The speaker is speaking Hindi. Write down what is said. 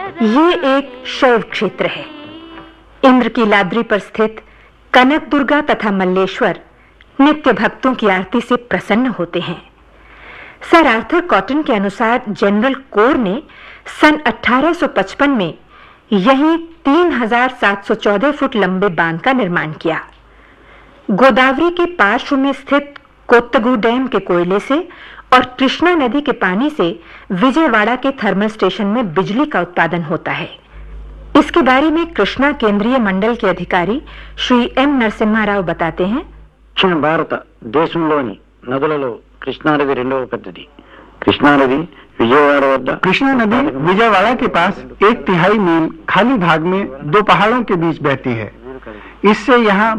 ये एक शैव क्षेत्र है। इंद्र की लाद्री पर स्थित कनक दुर्गा तथा मल्लेश्वर नित्य भक्तों की आरती से प्रसन्न होते हैं। सर आर्थर कॉटन के अनुसार जनरल कोर ने सन 1855 में यही 3714 फुट लंबे बांध का निर्माण किया। गोदावरी के पार्श्व में स्थित कोत्तगू डैम के कोयले से और कृष्णा नदी के पानी से विजयवाड़ा के थर्मल स्टेशन में बिजली का उत्पादन होता है। इसके बारे में कृष्णा केंद्रीय मंडल के अधिकारी श्री एम नरसिम्हा राव बताते हैं। दक्षिण भारत देशंलोनी नदुలలో कृष्णा नदी రెండవ పెద్దది। कृष्णा नदी विजयवाड़ा वद्द कृष्णा नदी विजयवाड़ा के पास 1/3 मील खाली भाग में दो पहाड़ों के बीच बहती है। इससे यहाँ